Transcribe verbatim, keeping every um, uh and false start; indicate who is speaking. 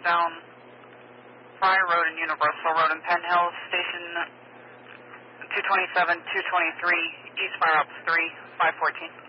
Speaker 1: southbound Fry Road and Universal Road in Penn Hills, station two twenty-seven, two twenty-three, East Fire Ops three, five fourteen.